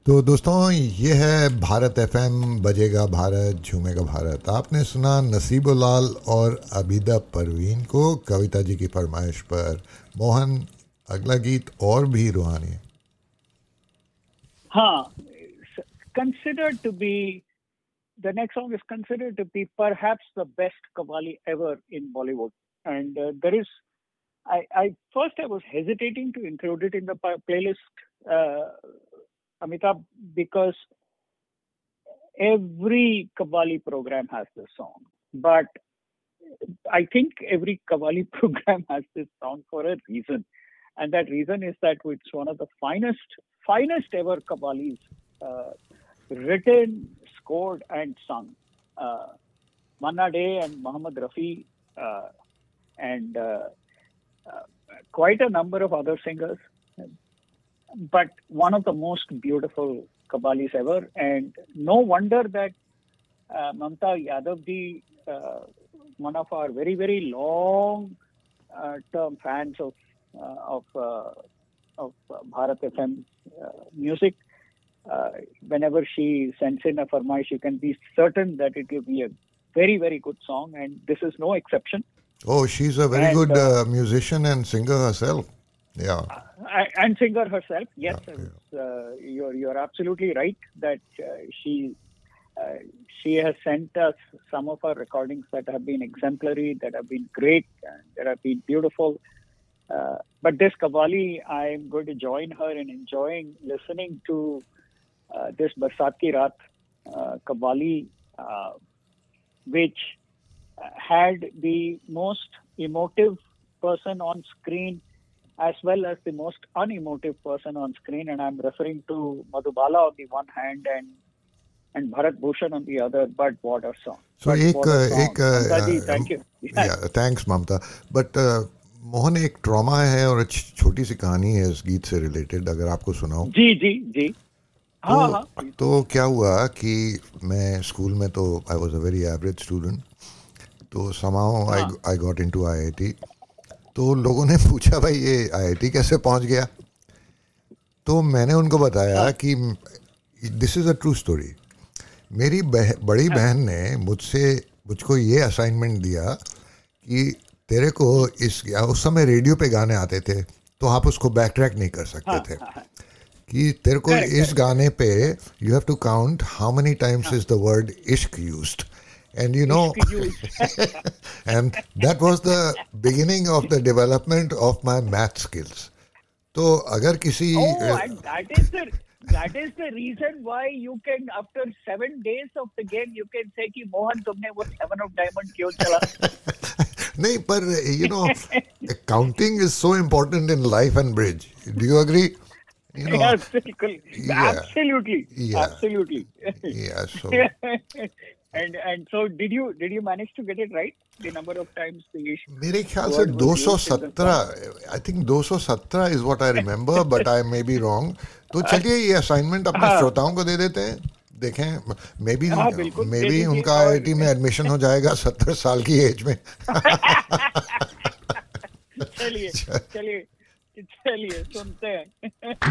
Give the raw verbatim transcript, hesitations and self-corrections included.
तो दोस्तों ये है भारत एफएम, बजेगा भारत झूमेगा भारत। आपने सुना नसीबुल्लाल और अबीदा परवीन को कविता जी की फरमाइश पर। मोहन, अगला गीत और भी रूहानी है। हाँ, considered to be the next song is considered to be perhaps the best qawwali ever in Bollywood, and uh, there is I, I first I was hesitating to include it in the playlist, uh, Amitabh, because every qawwali program has this song, but I think every qawwali program has this song for a reason, and that reason is that it's one of the finest finest ever qawwalis uh, written, scored, and sung. Uh, Manna Day and Muhammad Rafi uh, and uh, uh, quite a number of other singers, but one of the most beautiful qawwalis ever. And no wonder that uh, Mamta Yadavji, uh, one of our very, very long uh, term fans of uh, of uh, of uh, Bharat F M uh, music, uh, whenever she sends in a farmaish, you can be certain that it will be a very, very good song, and this is no exception. Oh, she's a very and, good uh, uh, musician and singer herself. Yeah. Uh, and singer herself, yes. Yeah, yeah. Uh, you're you're absolutely right that uh, she uh, she has sent us some of her recordings that have been exemplary, that have been great, and that have been beautiful. Uh, but this qawwali, I'm going to join her in enjoying listening to uh, this Barsat Ki Raat uh, qawwali, uh, which had the most emotive person on screen as well as the most unemotive person on screen, and I'm referring to Madhubala on the one hand and and Bharat Bhushan on the other. But what a song! So but एक what a song. एक Mamta ji, thank you. Yeah, thanks Mamta. But uh, Mohan, एक trauma है और छोटी सी कहानी है इस गीत से रिलेटेड, अगर आपको सुनाऊं। जी जी जी तो, हाँ हाँ तो क्या हुआ कि मैं स्कूल में तो I was a very average student, तो somehow I I got into I I T। तो लोगों ने पूछा भाई ये I I T कैसे पहुंच गया, तो मैंने उनको बताया कि this is a true story. मेरी बह, बड़ी बहन ने मुझसे मुझको ये असाइनमेंट दिया कि तेरे को इस उस समय रेडियो पे गाने आते थे तो आप उसको बैक ट्रैक नहीं कर सकते थे, कि तेरे को इस गाने पे you have to count how many times is the word इश्क used, and you know and that was the beginning of the development of my math skills. तो अगर किसी oh and that is the that is the reason why you can after seven days of the game you can say कि मोहन तुमने वो seven of diamond क्यों चला। नहीं, पर you know counting is so important in life and bridge. Do you agree? You know, yes, yeah. absolutely yeah. absolutely yeah so And and so did you did you manage to get it right? The number of times the issue. मेरे ख्याल से two seventeen, I think two seventeen is what I remember, but I may be wrong. तो चलिए ये assignment अपने श्रोताओं को दे देते हैं, देखें मे बी मे बी उनका आई आई टी में एडमिशन हो जाएगा सत्तर साल की एज में। चलिए चलिए चलिए सुनते हैं।